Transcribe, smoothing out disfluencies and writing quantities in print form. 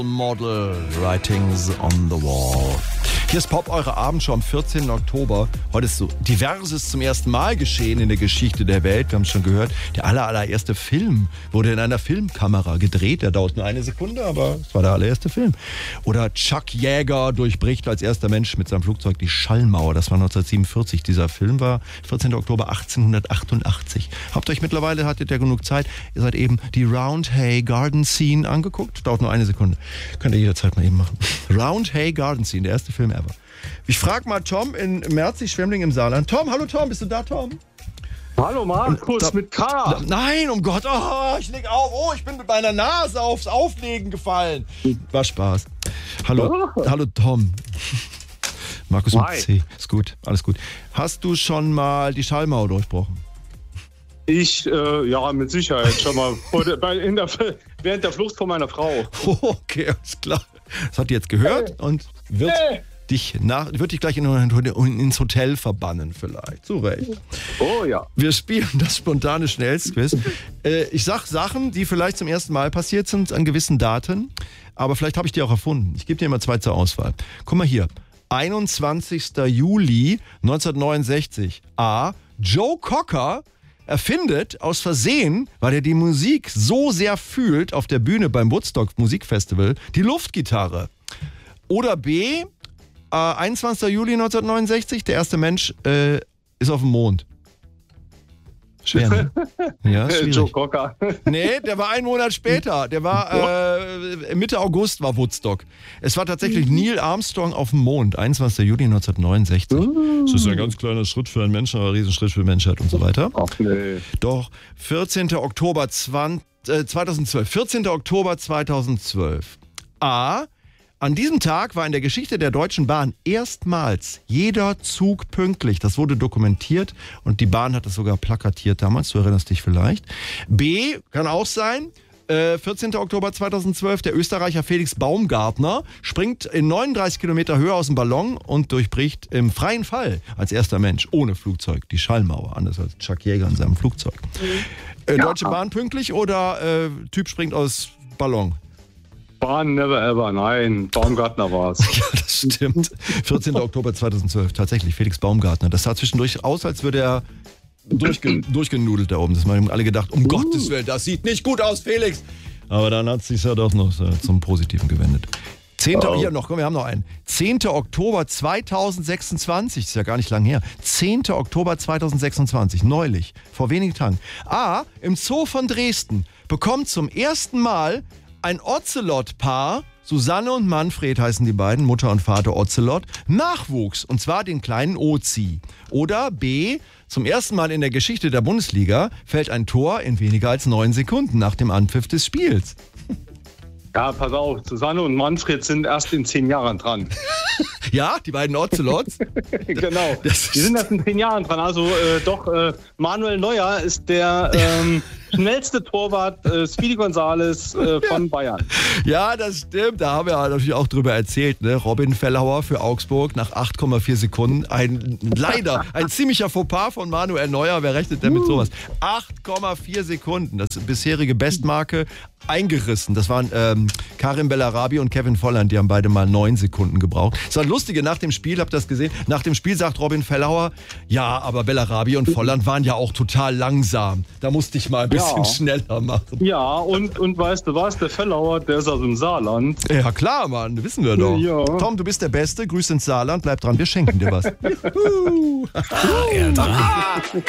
Model Writings on the Wall. Hier ist Pop, eure Abendshow am 14. Oktober. Heute ist so Diverses zum ersten Mal geschehen in der Geschichte der Welt. Wir haben es schon gehört, der allererste Film wurde in einer Filmkamera gedreht. Der dauert nur eine Sekunde, aber es war der allererste Film. Oder Chuck Yeager durchbricht als erster Mensch mit seinem Flugzeug die Schallmauer. Das war 1947. Dieser Film war 14. Oktober 1888. Hattet ihr genug Zeit? Ihr seid eben die Roundhay Garden Scene angeguckt. Dauert nur eine Sekunde. Könnt ihr jederzeit mal eben machen. Roundhay Garden Scene, der erste Film ever. Ich frage mal Tom in Merzig-Schwemmling im Saarland. Tom, hallo Tom, bist du da, Tom? Hallo Markus, mit K. Nein, um Gott, ich leg auf. Oh, ich bin mit meiner Nase aufs Auflegen gefallen. War Spaß. Hallo Tom. Markus mit C. Ist gut, alles gut. Hast du schon mal die Schallmauer durchbrochen? Ja, mit Sicherheit schon mal. Während der Flucht von meiner Frau. Okay, alles klar. Das hat die jetzt gehört und wird dich gleich ins Hotel verbannen vielleicht. Zu Recht. Oh ja. Wir spielen das spontane Schnellstquiz. Ich sag Sachen, die vielleicht zum ersten Mal passiert sind an gewissen Daten, aber vielleicht habe ich die auch erfunden. Ich gebe dir immer zwei zur Auswahl. Guck mal hier. 21. Juli 1969. A. Joe Cocker erfindet aus Versehen, weil er die Musik so sehr fühlt auf der Bühne beim Woodstock Musikfestival, die Luftgitarre. Oder B, 21. Juli 1969, der erste Mensch ist auf dem Mond. Schwer, ne? Ja, schwierig. Joe Cocker. Nee, der war einen Monat später. Der war Mitte August war Woodstock. Es war tatsächlich Neil Armstrong auf dem Mond, 21. Juli 1969. Das ist ein ganz kleiner Schritt für einen Menschen, aber ein Riesenschritt für die Menschheit und so weiter. Ach nee. Doch, 14. Oktober 2012. 14. Oktober 2012. A. An diesem Tag war in der Geschichte der Deutschen Bahn erstmals jeder Zug pünktlich. Das wurde dokumentiert und die Bahn hat es sogar plakatiert damals, du erinnerst dich vielleicht. B, kann auch sein, 14. Oktober 2012, der Österreicher Felix Baumgartner springt in 39 Kilometer Höhe aus dem Ballon und durchbricht im freien Fall als erster Mensch ohne Flugzeug die Schallmauer, anders als Chuck Yeager in seinem Flugzeug. Deutsche Bahn pünktlich oder Typ springt aus Ballon? Bahn never ever, nein, Baumgartner war's. Ja, das stimmt. 14. Oktober 2012, tatsächlich, Felix Baumgartner. Das sah zwischendurch aus, als würde er durchgenudelt da oben. Das haben alle gedacht, um Gottes Willen, das sieht nicht gut aus, Felix. Aber dann hat es sich ja doch noch zum Positiven gewendet. Hier noch, komm, wir haben noch einen. 10. Oktober 2026, ist ja gar nicht lang her. 10. Oktober 2026, neulich, vor wenigen Tagen. A, im Zoo von Dresden bekommt zum ersten Mal ein Ocelot-Paar, Susanne und Manfred heißen die beiden, Mutter und Vater Ocelot, Nachwuchs, und zwar den kleinen Ozi. Oder B, zum ersten Mal in der Geschichte der Bundesliga fällt ein Tor in weniger als 9 Sekunden nach dem Anpfiff des Spiels. Ja, pass auf, Susanne und Manfred sind erst in 10 Jahren dran. Ja, die beiden Ocelots. Genau, die sind erst in 10 Jahren dran. Also Manuel Neuer ist der schnellste Torwart, Speedy Gonzales von Bayern. Ja, das stimmt. Da haben wir natürlich auch drüber erzählt. Ne? Robin Fellhauer für Augsburg nach 8,4 Sekunden. Ein ziemlicher Fauxpas von Manuel Neuer. Wer rechnet denn mit sowas? 8,4 Sekunden. Das ist bisherige Bestmarke eingerissen. Das waren Karim Bellarabi und Kevin Volland. Die haben beide mal 9 Sekunden gebraucht. Das war lustige, nach dem Spiel, habt ihr das gesehen? Nach dem Spiel sagt Robin Fellhauer, ja, aber Bellarabi und Volland waren ja auch total langsam. Da musste ich mal ein bisschen schneller machen. Ja, und weißt du was, der Fellhauer, der ist aus dem Saarland. Ja klar, Mann, wissen wir doch. Ja. Tom, du bist der Beste, Grüß ins Saarland, bleib dran, wir schenken dir was.